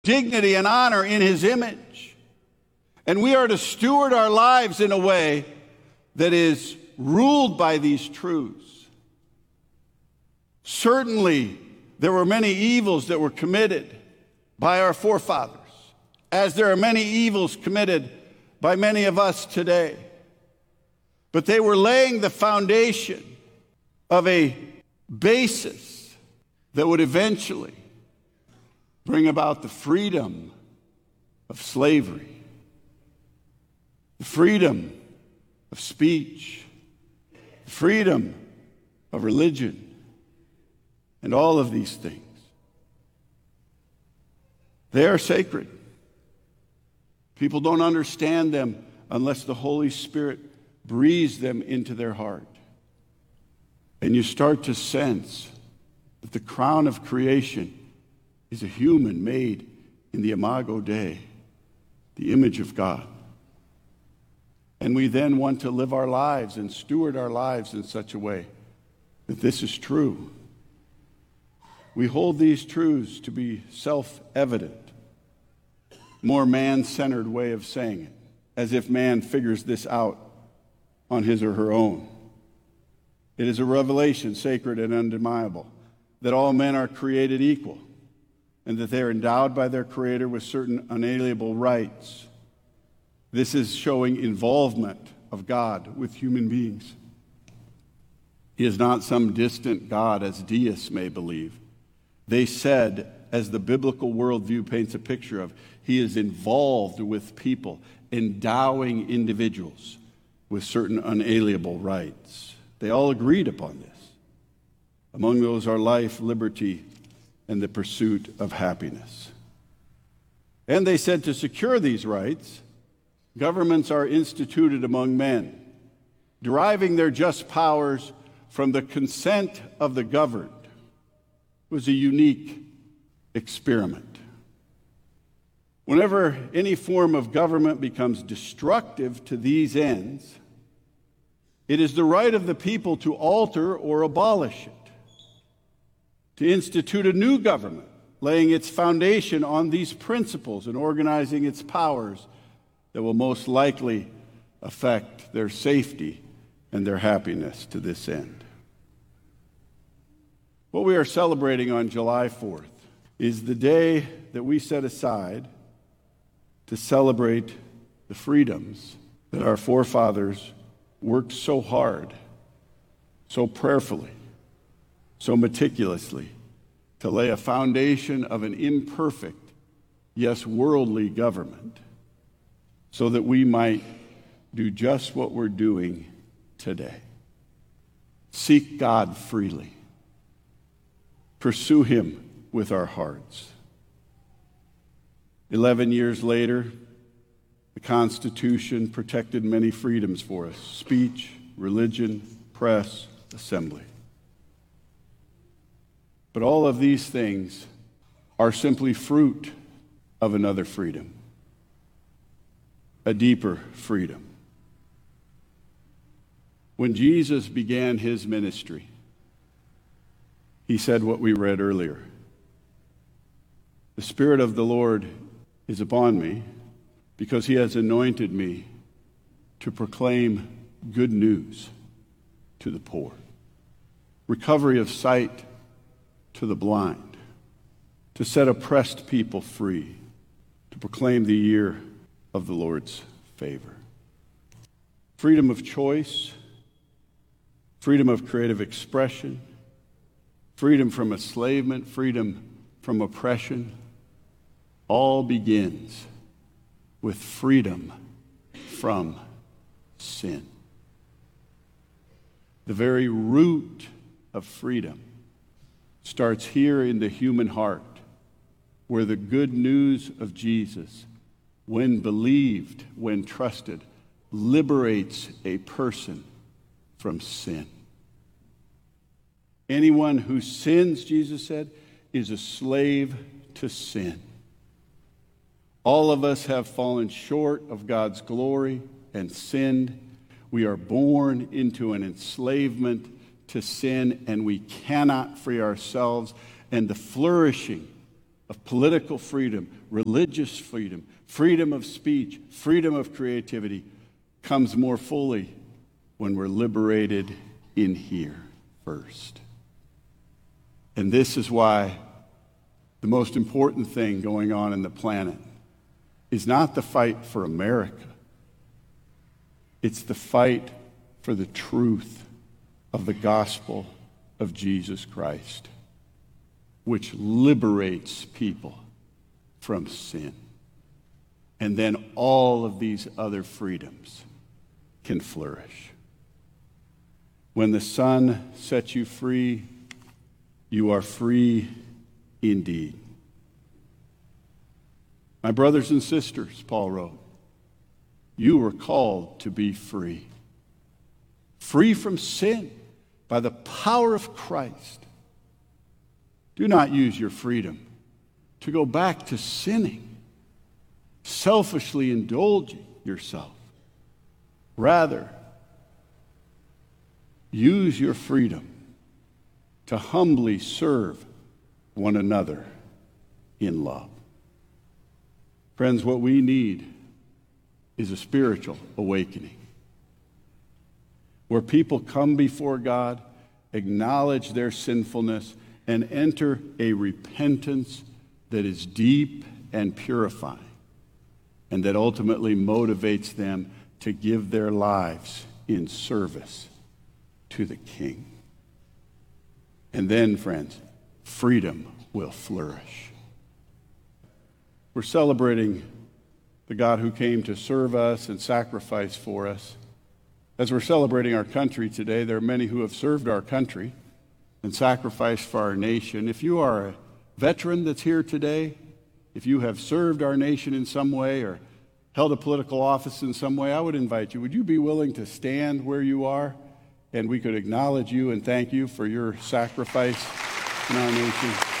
dignity and honor in his image. And we are to steward our lives in a way that is ruled by these truths. Certainly, there were many evils that were committed by our forefathers, as there are many evils committed by many of us today. But they were laying the foundation of a basis that would eventually bring about the freedom of slavery, the freedom of speech, the freedom of religion, and all of these things. They are sacred. People don't understand them unless the Holy Spirit breathes them into their heart. And you start to sense that the crown of creation is a human made in the Imago Dei, the image of God. And we then want to live our lives and steward our lives in such a way that this is true. We hold these truths to be self-evident, more man-centered way of saying it, as if man figures this out on his or her own. It is a revelation, sacred and undeniable, that all men are created equal and that they are endowed by their Creator with certain unalienable rights. This is showing involvement of God with human beings. He is not some distant God, as deists may believe. They said, as the biblical worldview paints a picture of, he is involved with people, endowing individuals with certain unalienable rights. They all agreed upon this. Among those are life, liberty, and the pursuit of happiness. And they said to secure these rights, governments are instituted among men, deriving their just powers from the consent of the governed. It was a unique experiment. Whenever any form of government becomes destructive to these ends, it is the right of the people to alter or abolish it, to institute a new government, laying its foundation on these principles and organizing its powers that will most likely affect their safety and their happiness to this end. What we are celebrating on July 4th is the day that we set aside to celebrate the freedoms that our forefathers worked so hard, so prayerfully, so meticulously to lay a foundation of an imperfect, yes, worldly government, so that we might do just what we're doing today. Seek God freely. Pursue him with our hearts. 11 years later, the Constitution protected many freedoms for us: speech, religion, press, assembly. But all of these things are simply fruit of another freedom, a deeper freedom. When Jesus began his ministry, he said what we read earlier. The Spirit of the Lord is upon me because he has anointed me to proclaim good news to the poor, recovery of sight to the blind, to set oppressed people free, to proclaim the year of the Lord's favor. Freedom of choice, freedom of creative expression, freedom from enslavement, freedom from oppression, all begins with freedom from sin. The very root of freedom starts here in the human heart, where the good news of Jesus, when believed, when trusted, liberates a person from sin. Anyone who sins, Jesus said, is a slave to sin. All of us have fallen short of God's glory and sinned. We are born into an enslavement to sin, and we cannot free ourselves. And the flourishing of political freedom, religious freedom, freedom of speech, freedom of creativity comes more fully when we're liberated in here first. And this is why the most important thing going on in the planet is not the fight for America. It's the fight for the truth of the gospel of Jesus Christ, which liberates people from sin. And then all of these other freedoms can flourish. When the Son sets you free, you are free indeed. My brothers and sisters, Paul wrote, you were called to be free. Free from sin by the power of Christ. Do not use your freedom to go back to sinning, selfishly indulging yourself. Rather, use your freedom to humbly serve one another in love. Friends, what we need is a spiritual awakening where people come before God, acknowledge their sinfulness, and enter a repentance that is deep and purifying, and that ultimately motivates them to give their lives in service to the King. And then, friends, freedom will flourish. We're celebrating the God who came to serve us and sacrifice for us. As we're celebrating our country today, there are many who have served our country and sacrificed for our nation. If you are a veteran that's here today, if you have served our nation in some way or held a political office in some way, I would invite you, would you be willing to stand where you are and we could acknowledge you and thank you for your sacrifice in our nation?